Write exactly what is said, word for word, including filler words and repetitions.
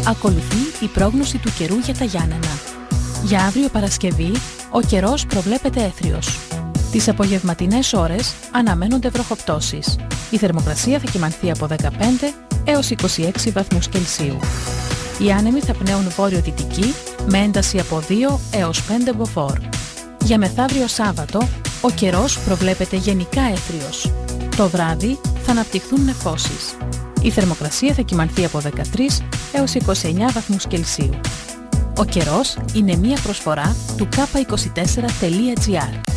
Ακολουθεί η πρόγνωση του καιρού για τα Γιάννενα. Για αύριο Παρασκευή, ο καιρός προβλέπεται έθριος. Τις απογευματινές ώρες αναμένονται βροχοπτώσεις. Η θερμοκρασία θα κυμανθεί από δεκαπέντε έως είκοσι έξι βαθμούς Κελσίου. Οι άνεμοι θα πνέουν βόρειο-δυτική με ένταση από δύο έως πέντε μποφόρ. Για μεθαύριο Σάββατο, ο καιρός προβλέπεται γενικά έθριος. Το βράδυ θα αναπτυχθούν νεφώσεις. Η θερμοκρασία θα κυμανθεί από δεκατρείς έως είκοσι εννέα βαθμούς Κελσίου. Ο καιρός είναι μία προσφορά του κάπα είκοσι τέσσερα τελεία τζι άρ.